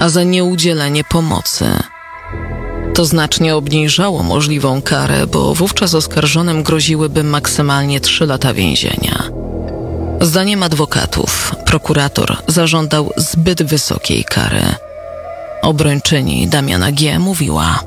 a za nieudzielenie pomocy. To znacznie obniżało możliwą karę, bo wówczas oskarżonym groziłyby maksymalnie 3 lata więzienia. Zdaniem adwokatów, prokurator zażądał zbyt wysokiej kary. Obrończyni Damiana G. mówiła: